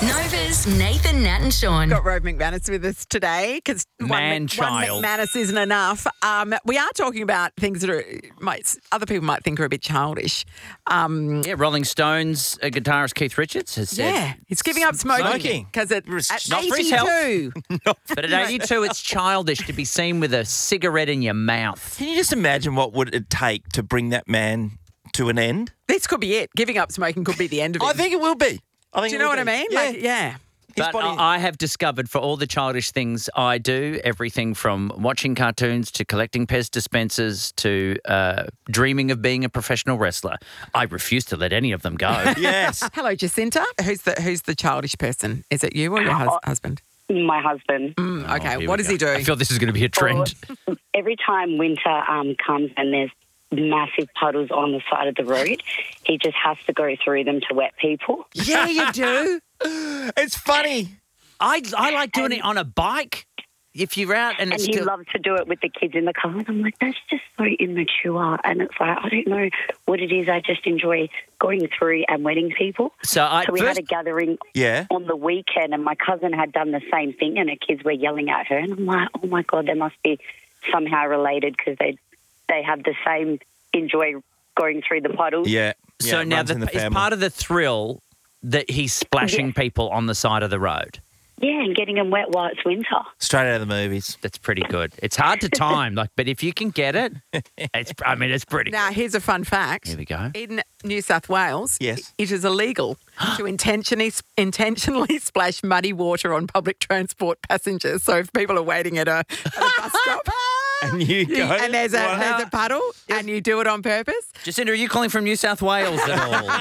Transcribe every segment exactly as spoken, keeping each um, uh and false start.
Nova's Nathan, Nat and Sean. Got Rove McManus with us today because one, Man one child. McManus isn't enough. Um, we are talking about things that are might, other people might think are a bit childish. Um, Yeah, Rolling Stones uh, guitarist Keith Richards has said. yeah, he's giving up smoking Smoking. because at, It's at not for his health. eighty-two. But at eighty-two, it's childish to be seen with a cigarette in your mouth. Can you just imagine what would it take to bring that man to an end? This could be it. Giving up smoking could be the end of it. I think it will be. I think Do you it know will what I be. mean? Yeah. Like, yeah. His But body- I I have discovered for all the childish things I do, everything from watching cartoons to collecting Pez dispensers to uh, dreaming of being a professional wrestler, I refuse to let any of them go. Yes. Hello, Jacinta. Who's the Who's the childish person? Is it you or your hus- husband? My husband. Mm, Oh, okay. here What we does go. he do? I feel this is going to be a trend. Every time winter um, comes and there's massive puddles on the side of the road, he just has to go through them to wet people. Yeah, you do. It's funny. I, I like doing it on a bike. If you're out and And it's he still... loves to do it with the kids in the car. And I'm like, that's just so immature. And it's like, I don't know what it is. I just enjoy going through and wetting people. So I So we first, had a gathering Yeah. on the weekend and my cousin had done the same thing and the kids were yelling at her. And I'm like, oh, my God, they must be somehow related because they, they have the same enjoy going through the puddles. Yeah. so Yeah, it now runs the, in the it's family. part of the thrill that he's splashing Yeah. people on the side of the road. Yeah, and getting them wet while it's winter. Straight out of the movies. That's pretty good. It's hard to time, like, but if you can get it, it's. I mean, it's pretty. Now, here's a fun fact. Here we go. In New South Wales, Yes. it is illegal to intentionally intentionally splash muddy water on public transport passengers. So if people are waiting at a, at a bus stop And you you- go. and there's a Wow. there's a puddle and you do it on purpose, Jacinda, are you calling from New South Wales at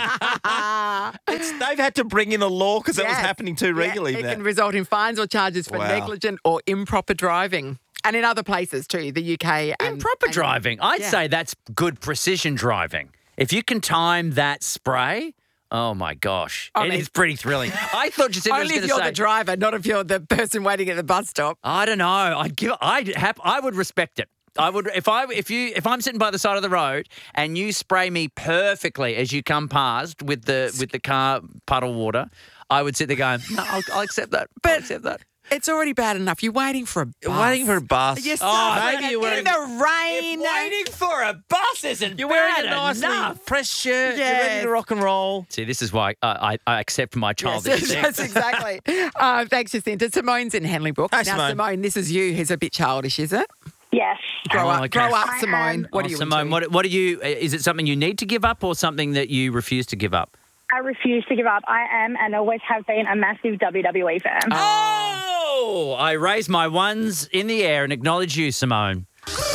all? It's, they've had to bring in a law because that was Yes. happening too regularly. Yeah, it that. can result in fines or charges for Wow. negligent or improper driving. And in other places too, the U K. And, Improper and- driving. I'd yeah. say that's good precision driving. If you can time that spray, oh my gosh, I it mean- is pretty thrilling. I thought Jacinda was Only going if to you're say. the driver, not if you're the person waiting at the bus stop. I don't know. I'd give. I'd hap, I would respect it. I would if I if you if I'm sitting by the side of the road and you spray me perfectly as you come past with the with the car puddle water, I would sit there going, no, I'll, I'll accept that. I'll But- accept that. It's already bad enough. You're waiting for a bus. You're waiting for a bus. Yes, Oh, sir. maybe you're in wearing- the rain. Waiting for a bus isn't You're wearing bad a nicely enough. pressed shirt. You're ready Yes. to rock and roll. See, this is why I, I, I accept my Yes, childish things. yes, exactly. Uh, thanks, Jacinta. Simone's in Henley Brook. Hi, now, Simone. Simone, this is you who's a bit childish, is it? Yes. Grow Oh, up, okay. grow up, I Simone. am- What Oh, are you Simone, into? what, what do you? Is it something you need to give up or something that you refuse to give up? I refuse to give up. I am and always have been a massive W W E fan. Oh, I raise my ones in the air and acknowledge you, Simone.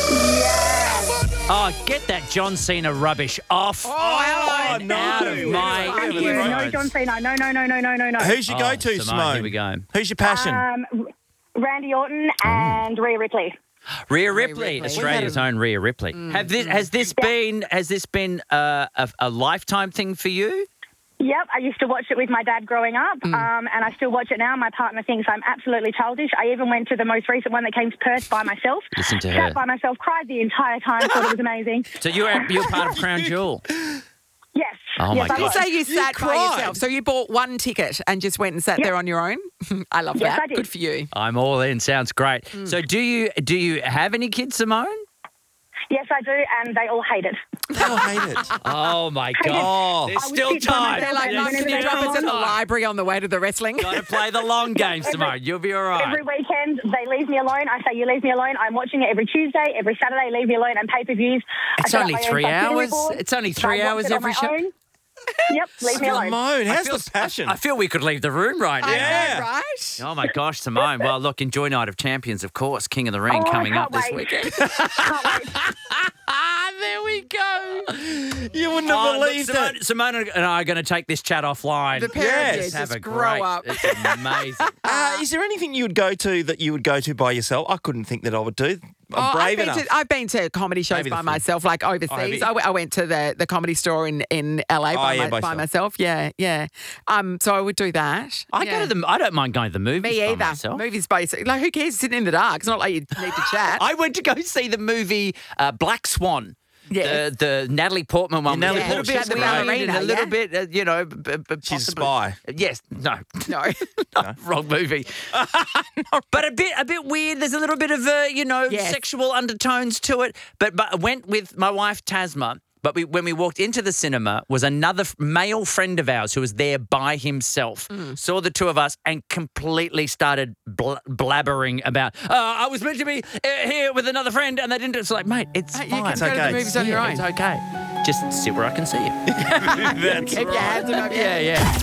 Oh, get that John Cena rubbish off. Oh, hello. no. Out of my Thank Thank you. you. ears. No, John Cena. No, no, no, no, no, no, no. Who's your Oh, go-to, Simone, Simone? here we go. Who's your passion? Um, Randy Orton and Rhea Ripley. Rhea Ripley, Ripley. Australia's own Rhea Ripley. Have this has this been has this been uh, a, a lifetime thing for you? Yep, I used to watch it with my dad growing up, um, and I still watch it now. My partner thinks I'm absolutely childish. I even went to the most recent one that came to Perth by myself. Listen to Sat her. by myself, cried the entire time, thought it was amazing. So you're you're part of Crown Jewel. Yes. Oh, yes, my I You God. was. say you sat by cried. yourself. So you bought one ticket and just went and sat Yep. there on your own? I love Yes, that. I did. Good for you. I'm all in. Sounds great. So do you do you have any kids, Simone? Yes, I do, and they all hate it. They all hate it. Oh my Oh. God! There's I would still sit by time. They're like, Yeah, Mum, yeah, can you yeah. drop us at the Time. library on the way to the wrestling? Got to play the long game, Simone. You'll be all right. Every weekend, they leave me alone. I say, you leave me alone. I'm watching it every Tuesday, every Saturday, leave me alone, and pay-per-views. I It's set up only my own three subsidiary hours. board. It's only I three watch hours it on every my show. own. Yep, leave me alone. Simone, I how's feel- the passion? I, I feel we could leave the room right now. Yeah. Right? Oh my gosh, Simone. Well, look, enjoy Night of Champions, of course. King of the Ring Oh, I coming up can't this wait. weekend. Can't wait. Ah, there we go. You wouldn't have Oh, look, believed Simone, it. Simone and I are going to take this chat offline. The pair Yes. of you Have just a grow great, up. It's amazing. Uh, is there anything you would go to that you would go to by yourself? I couldn't think that I would do. I'm Oh, I've, brave been enough. to, I've been to comedy shows Maybe the by film. myself, like have overseas. you? I, w- I went to the, the comedy store in, in L A by, yeah, my, by by yourself. myself. Yeah, yeah. Um, so I would do that. I yeah. go to the. I don't mind going to the movies Me by either. myself. Movies basic. Like, who cares sitting in the dark? It's not like you need to chat. I went to go see the movie uh, Black Swan. Yes. The the Natalie Portman one. Yeah, was Natalie a little Portman, bit she's weird great. and a little bit, uh, you know. B- b- She's a possibly- spy. Yes. No. No. No, wrong movie. But a bit, a bit weird. There's a little bit of, uh, you know, Yes. sexual undertones to it. But, but I went with my wife Tasma. But we, when we walked into the cinema, was another f- male friend of ours who was there by himself. Saw the two of us and completely started bl- blabbering about. Uh, I was meant to be uh, here with another friend, and they didn't. It's like, mate, it's You fine. can It's go to okay. the movies on your Yeah, own. it's okay. Just sit where I can see you. That's Keep your hands above your yeah, yeah.